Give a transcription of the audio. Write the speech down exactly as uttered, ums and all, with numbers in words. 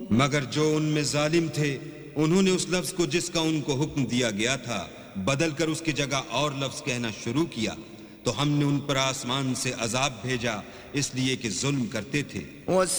मगर जो उनमें जालिम थे उन्होंने उस लफ्ज को जिसका उनको हुक्म दिया गया था बदल कर उसकी जगह और लफ्ज कहना शुरू किया, तो हमने उन पर आसमान से अजाब भेजा इसलिए कि जुल्म करते थे।